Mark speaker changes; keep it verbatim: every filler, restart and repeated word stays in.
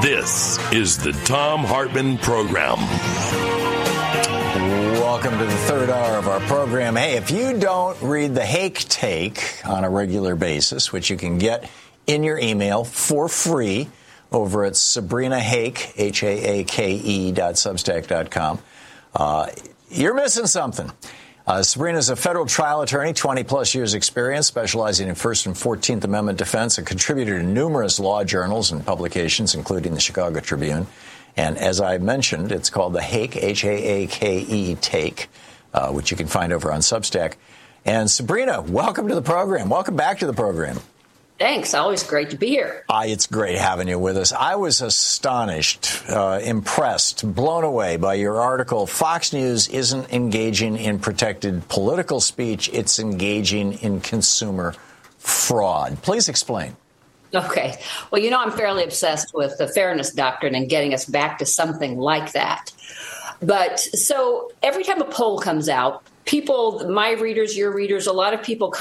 Speaker 1: This is the Thom Hartmann Program.
Speaker 2: Welcome to the third hour of our program. Hey, if you don't read the Hake Take on a regular basis, which you can get in your email for free over at Sabrina Hake, H A A K E dot substack dot com, uh, you're missing something. Uh, Sabrina is a federal trial attorney, twenty-plus years experience, specializing in First and fourteenth Amendment defense, a contributor to numerous law journals and publications, including the Chicago Tribune. And as I mentioned, it's called the Hake, H A A K E Take, uh, which you can find over on Substack. And Sabrina, welcome to the program. Welcome back to the program.
Speaker 3: Thanks. Always great to be here.
Speaker 2: Uh, it's great having you with us. I was astonished, uh, impressed, blown away by your article. Fox News isn't engaging in protected political speech. It's engaging in consumer fraud. Please explain.
Speaker 3: Okay. Well, you know, I'm fairly obsessed with the fairness doctrine and getting us back to something like that. But so every time a poll comes out, people, my readers, your readers, a lot of people